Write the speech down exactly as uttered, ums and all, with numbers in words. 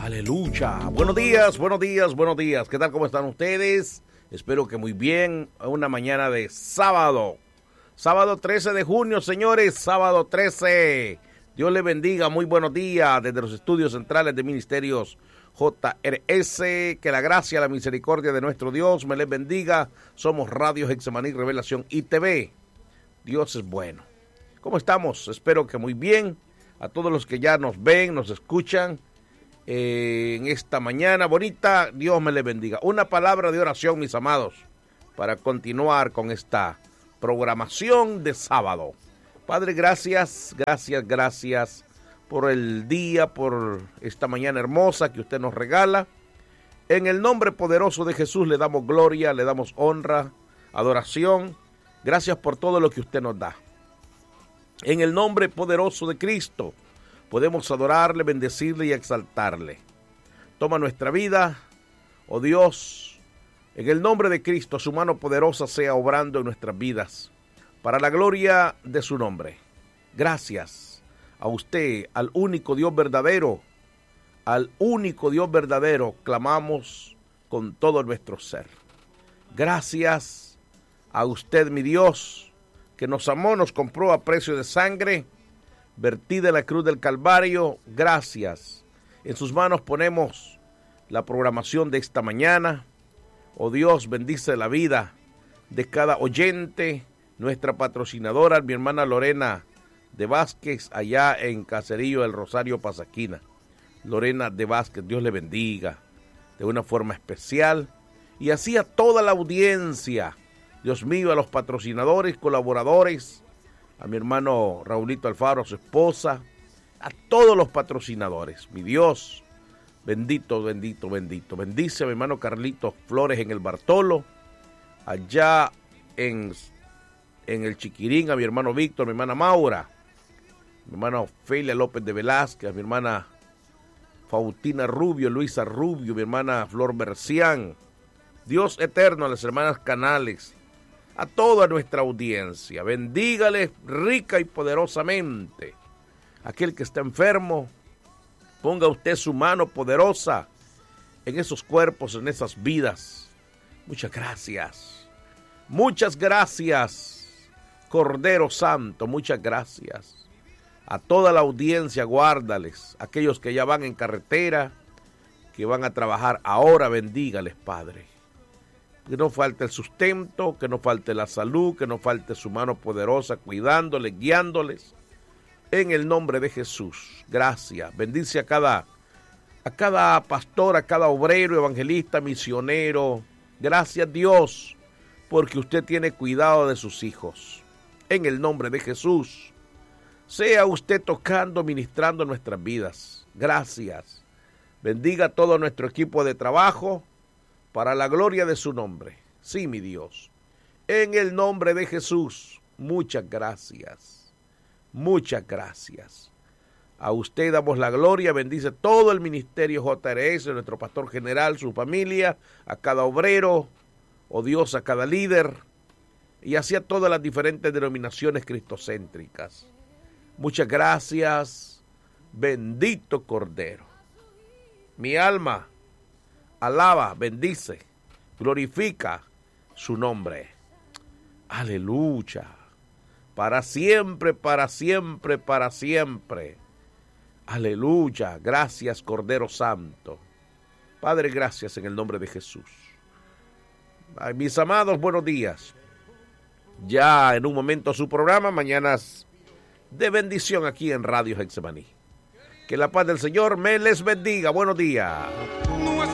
Aleluya. Buenos días, buenos días, buenos días. ¿Qué tal? ¿Cómo están ustedes? Espero que muy bien. Una mañana de sábado. Sábado trece de junio, señores. Sábado trece. Dios les bendiga. Muy buenos días desde los estudios centrales de Ministerios J R S. Que la gracia, la misericordia de nuestro Dios me les bendiga. Somos Radio Getsemaní Revelación y T V. Dios es bueno. ¿Cómo estamos? Espero que muy bien. A todos los que ya nos ven, nos escuchan eh, en esta mañana bonita, Dios me les bendiga. Una palabra de oración, mis amados, para continuar con esta programación de sábado. Padre, gracias, gracias, gracias por el día, por esta mañana hermosa que usted nos regala. En el nombre poderoso de Jesús le damos gloria, le damos honra, adoración. Gracias por todo lo que usted nos da. En el nombre poderoso de Cristo podemos adorarle, bendecirle y exaltarle. Toma nuestra vida, oh Dios, en el nombre de Cristo, su mano poderosa sea obrando en nuestras vidas, para la gloria de su nombre. Gracias a usted, al único Dios verdadero, al único Dios verdadero, clamamos con todo nuestro ser. Gracias a usted, mi Dios, que nos amó, nos compró a precio de sangre, vertida en la cruz del Calvario. Gracias. En sus manos ponemos la programación de esta mañana. Oh Dios, bendice la vida de cada oyente, nuestra patrocinadora, mi hermana Lorena de Vázquez, allá en Caserío del Rosario, Pasaquina. Lorena de Vázquez, Dios le bendiga de una forma especial. Y así a toda la audiencia, Dios mío, a los patrocinadores, colaboradores, a mi hermano Raulito Alfaro, a su esposa, a todos los patrocinadores. Mi Dios, bendito, bendito, bendito. Bendice a mi hermano Carlitos Flores en el Bartolo, allá en, en el Chiquirín, a mi hermano Víctor, mi hermana Maura, mi hermana Ofelia López de Velázquez, a mi hermana Faustina Rubio, Luisa Rubio, mi hermana Flor Bercián. Dios eterno, a las hermanas Canales, a toda nuestra audiencia, bendígale rica y poderosamente. Aquel que está enfermo, ponga usted su mano poderosa en esos cuerpos, en esas vidas. Muchas gracias, muchas gracias, Cordero Santo, muchas gracias. A toda la audiencia, guárdales, aquellos que ya van en carretera, que van a trabajar ahora, bendígales, Padre. Que no falte el sustento, que no falte la salud, que no falte su mano poderosa cuidándoles, guiándoles. En el nombre de Jesús, gracias. Bendice a cada, a cada pastor, a cada obrero, evangelista, misionero. Gracias, Dios, porque usted tiene cuidado de sus hijos. En el nombre de Jesús, sea usted tocando, ministrando nuestras vidas. Gracias. Bendiga a todo nuestro equipo de trabajo, para la gloria de su nombre. Sí, mi Dios. En el nombre de Jesús, muchas gracias. Muchas gracias. A usted damos la gloria. Bendice todo el ministerio J R S, nuestro pastor general, su familia, a cada obrero, oh Dios, a cada líder, y así a todas las diferentes denominaciones cristocéntricas. Muchas gracias. Bendito Cordero. Mi alma alaba, bendice, glorifica su nombre. Aleluya. Para siempre, para siempre, para siempre. Aleluya. Gracias, Cordero Santo. Padre, gracias en el nombre de Jesús. Ay, mis amados, buenos días. Ya en un momento su programa, mañanas de bendición aquí en Radio Getsemaní. Que la paz del Señor me les bendiga. Buenos días.